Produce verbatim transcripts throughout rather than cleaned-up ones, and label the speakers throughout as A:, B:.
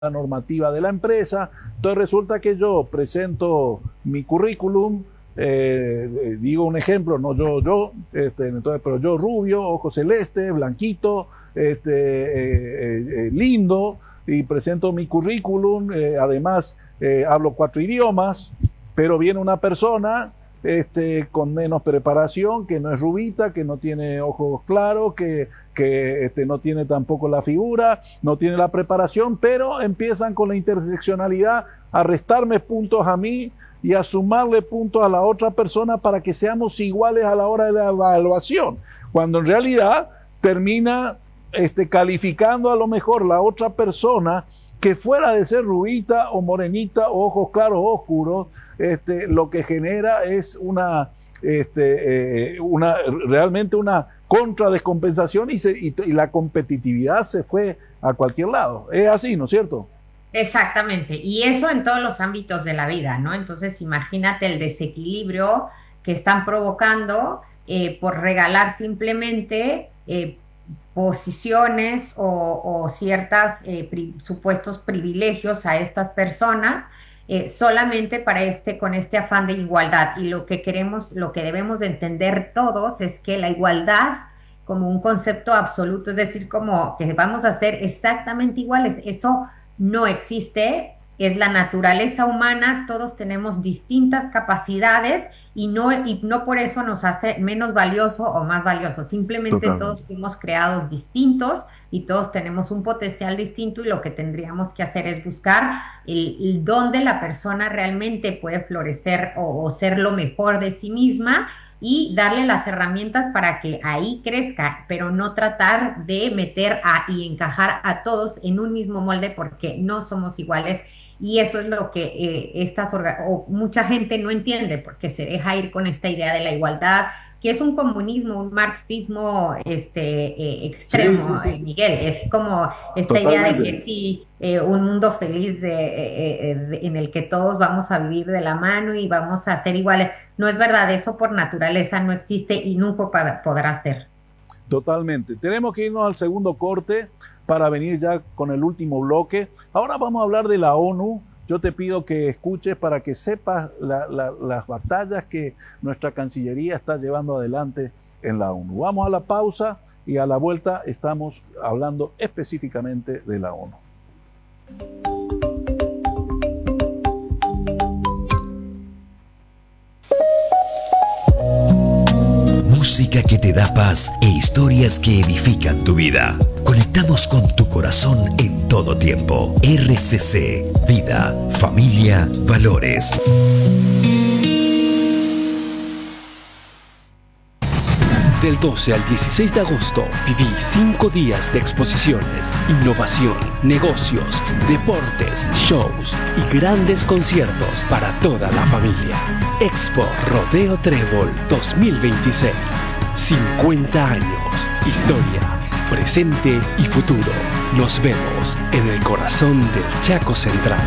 A: normativa de la empresa. Entonces resulta que yo presento mi currículum, eh, digo un ejemplo, no yo, yo, este, entonces, pero yo rubio, ojo celeste, blanquito, este, eh, eh, lindo, y presento mi currículum, eh, además eh, hablo cuatro idiomas, pero viene una persona este, con menos preparación, que no es rubita, que no tiene ojos claros, que, que este, no tiene tampoco la figura, no tiene la preparación, pero empiezan con la interseccionalidad a restarme puntos a mí y a sumarle puntos a la otra persona para que seamos iguales a la hora de la evaluación, cuando en realidad termina este, calificando a lo mejor la otra persona que fuera de ser rubita o morenita, o ojos claros o oscuros, este, lo que genera es una, este, eh, una realmente una contradescompensación y, se, y, y la competitividad se fue a cualquier lado. Es así, ¿no es cierto?
B: Exactamente, y eso en todos los ámbitos de la vida, ¿no? Entonces, imagínate el desequilibrio que están provocando eh, por regalar simplemente eh, posiciones o, o ciertos eh, pri supuestos privilegios a estas personas eh, solamente para este, con este afán de igualdad. Y lo que queremos, lo que debemos de entender todos es que la igualdad como un concepto absoluto, es decir, como que vamos a ser exactamente iguales, eso no existe, es la naturaleza humana, todos tenemos distintas capacidades y no, y no por eso nos hace menos valioso o más valioso, simplemente todos
A: Totalmente.
B: fuimos creados distintos y todos tenemos un potencial distinto y lo que tendríamos que hacer es buscar el, el dónde la persona realmente puede florecer o, o ser lo mejor de sí misma y darle las herramientas para que ahí crezca, pero no tratar de meter a, y encajar a todos en un mismo molde porque no somos iguales y eso es lo que eh, estas o mucha gente no entiende porque se deja ir con esta idea de la igualdad, que es un comunismo, un marxismo este, eh,
A: Sí,
B: extremo,
A: sí,
B: eh,
A: sí,
B: Miguel. Es como esta idea de que
A: totalmente.
B: sí, eh, un mundo feliz de, eh, eh, en el que todos vamos a vivir de la mano y vamos a ser iguales. No es verdad, eso por naturaleza no existe y nunca podrá ser.
A: Totalmente. Tenemos que irnos al segundo corte para venir ya con el último bloque. Ahora vamos a hablar de la ONU. Yo te pido que escuches para que sepas la, la, las batallas que nuestra Cancillería está llevando adelante en la ONU. Vamos a la pausa y a la vuelta estamos hablando específicamente de la ONU.
C: Música que te da paz e historias que edifican tu vida. Conectamos con tu corazón en todo tiempo. R C C, vida, familia, valores.
D: Del doce al dieciséis de agosto viví cinco días de exposiciones, innovación, negocios, deportes, shows y grandes conciertos para toda la familia. Expo Rodeo Trébol dos mil veintiséis. cincuenta años. Historia, presente y futuro. Nos vemos en el corazón del Chaco Central.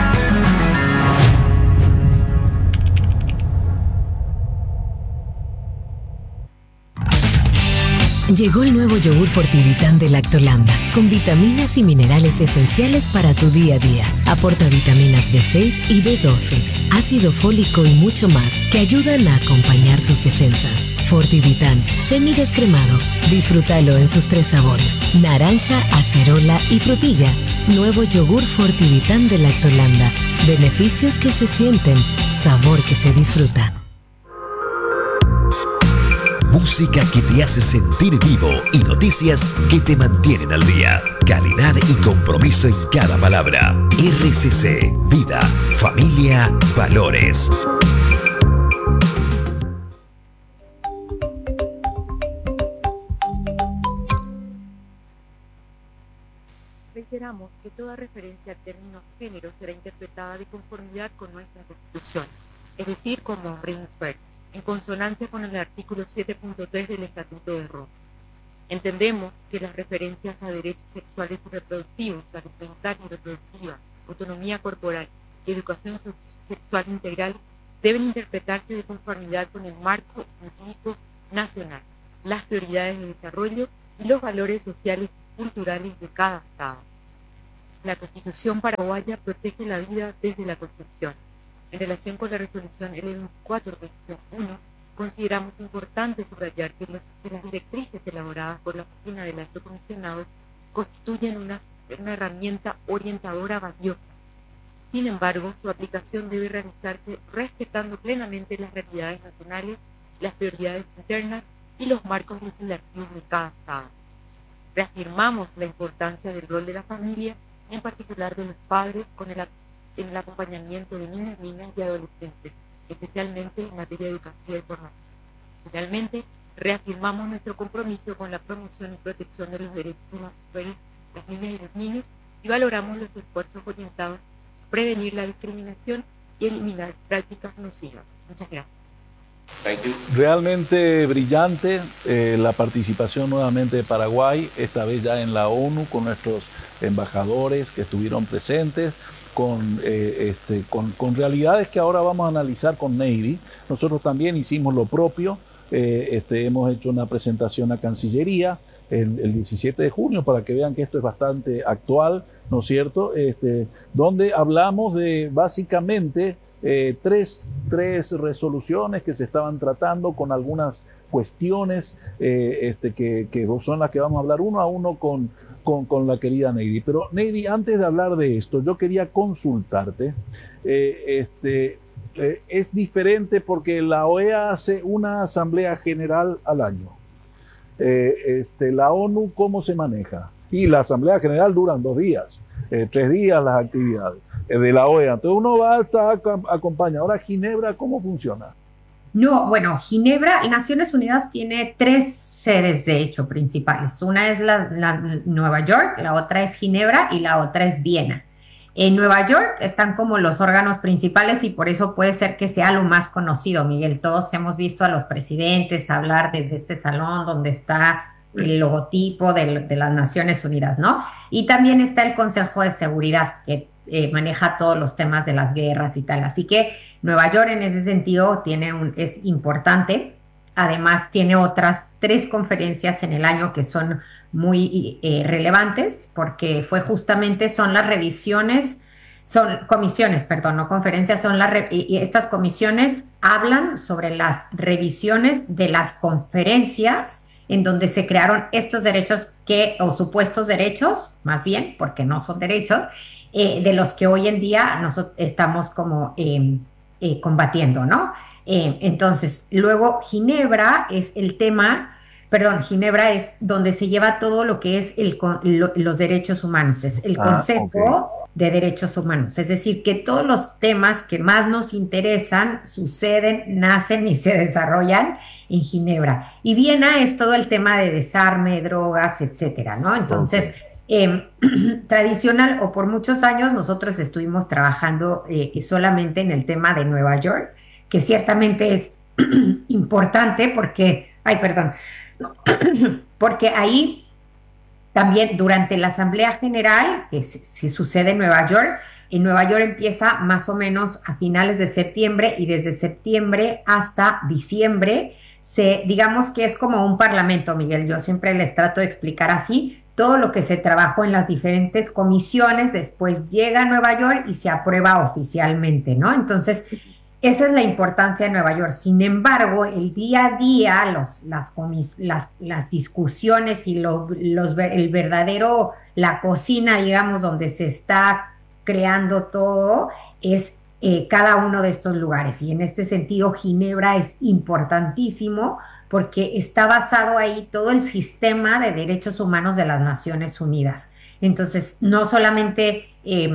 E: Llegó el nuevo yogur Fortivitán de Lactolanda, con vitaminas y minerales esenciales para tu día a día. Aporta vitaminas B seis y B doce, ácido fólico y mucho más que ayudan a acompañar tus defensas. Fortivitán, semidescremado. Disfrútalo en sus tres sabores: naranja, acerola y frutilla. Nuevo yogur Fortivitán de Lactolanda. Beneficios que se sienten, sabor que se disfruta.
C: Música que te hace sentir vivo y noticias que te mantienen al día. Calidad y compromiso en cada palabra. R C C, vida, familia, valores.
F: Reiteramos que toda referencia al término género será interpretada de conformidad con nuestra Constitución, es decir, como hombre y mujer, en consonancia con el artículo siete punto tres del Estatuto de Roma. Entendemos que las referencias a derechos sexuales y reproductivos, salud mental y reproductiva, autonomía corporal y educación sexual integral deben interpretarse de conformidad con el marco jurídico nacional, las prioridades de desarrollo y los valores sociales y culturales de cada Estado. La Constitución paraguaya protege la vida desde la construcción. En relación con la resolución L veinticuatro uno, consideramos importante subrayar que, los, que las directrices elaboradas por la Oficina del Alto Comisionado constituyen una, una herramienta orientadora valiosa. Sin embargo, su aplicación debe realizarse respetando plenamente las realidades nacionales, las prioridades internas y los marcos legislativos de cada Estado. Reafirmamos la importancia del rol de la familia, en particular de los padres, con el, en el acompañamiento de niños, niñas y adolescentes, especialmente en materia educativa y formación. Finalmente, reafirmamos nuestro compromiso con la promoción y protección de los derechos de las mujeres, las niñas y los niños, y valoramos los esfuerzos orientados a prevenir la discriminación y eliminar prácticas nocivas. Muchas gracias.
A: Realmente brillante eh, la participación nuevamente de Paraguay, esta vez ya en la ONU, con nuestros embajadores que estuvieron presentes, con, eh, este, con, con realidades que ahora vamos a analizar con Neidy. Nosotros también hicimos lo propio, eh, este, hemos hecho una presentación a Cancillería el, el diecisiete de junio para que vean que esto es bastante actual, ¿no es cierto? Este, donde hablamos de básicamente eh, tres, tres resoluciones que se estaban tratando con algunas cuestiones eh, este, que, que son las que vamos a hablar uno a uno con, con, con la querida Neidy. Pero Neidy, antes de hablar de esto, yo quería consultarte. Eh, este, eh, es diferente porque la O E A hace una asamblea general al año. Eh, este, la ONU, ¿cómo se maneja? Y la asamblea general duran dos días, eh, tres días las actividades eh, de la O E A. Entonces uno va a estar acompañado. Ahora, Ginebra, ¿cómo funciona?
B: No, bueno, Ginebra, Naciones Unidas tiene tres sedes, de hecho, principales. Una es la, la Nueva York, la otra es Ginebra y la otra es Viena. En Nueva York están como los órganos principales y por eso puede ser que sea lo más conocido, Miguel. Todos hemos visto a los presidentes hablar desde este salón donde está el logotipo de, de las Naciones Unidas, ¿no? Y también está el Consejo de Seguridad, que eh, maneja todos los temas de las guerras y tal. Así que Nueva York en ese sentido tiene un, es importante. Además tiene otras tres conferencias en el año que son muy eh, relevantes, porque fue justamente, son las revisiones, son comisiones, perdón, no conferencias, son las, re, y estas comisiones hablan sobre las revisiones de las conferencias en donde se crearon estos derechos que, o supuestos derechos, más bien, porque no son derechos, eh, de los que hoy en día nosotros estamos como eh, eh, combatiendo, ¿no? Eh, entonces, luego Ginebra es el tema, perdón, Ginebra es donde se lleva todo lo que es el, lo, los derechos humanos, es el
A: ah,
B: Consejo okay. de Derechos Humanos, es decir, que todos los temas que más nos interesan suceden, nacen y se desarrollan en Ginebra. Y Viena es todo el tema de desarme, drogas, etcétera, ¿no? Entonces, okay. eh, tradicional o por muchos años nosotros estuvimos trabajando eh, solamente en el tema de Nueva York, que ciertamente es importante porque, ay, perdón, porque ahí también durante la Asamblea General, que se, se sucede en Nueva York, en Nueva York empieza más o menos a finales de septiembre y desde septiembre hasta diciembre, se, digamos que es como un parlamento, Miguel, yo siempre les trato de explicar así, todo lo que se trabajó en las diferentes comisiones, después llega a Nueva York y se aprueba oficialmente, ¿no? Entonces, esa es la importancia de Nueva York. Sin embargo, el día a día, los, las, comis, las, las discusiones y lo, los, el verdadero, la cocina, digamos, donde se está creando todo, es eh, cada uno de estos lugares. Y en este sentido, Ginebra es importantísimo porque está basado ahí todo el sistema de derechos humanos de las Naciones Unidas. Entonces, no solamente Eh,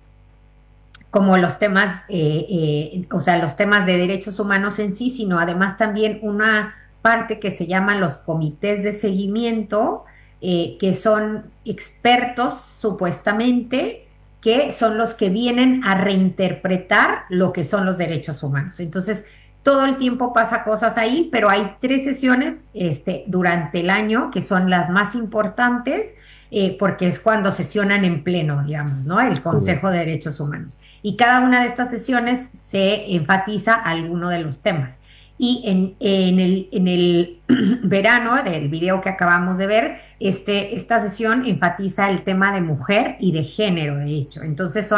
B: como los temas, eh, eh, o sea, los temas de derechos humanos en sí, sino además también una parte que se llama los comités de seguimiento, eh, que son expertos supuestamente, que son los que vienen a reinterpretar lo que son los derechos humanos. Entonces, todo el tiempo pasa cosas ahí, pero hay tres sesiones este, durante el año que son las más importantes, Eh, porque es cuando sesionan en pleno, digamos, ¿no? El Consejo de Derechos Humanos. Y cada una de estas sesiones se enfatiza alguno de los temas. Y en, en, el, en el verano del video que acabamos de ver, este, esta sesión enfatiza el tema de mujer y de género, de hecho. Entonces son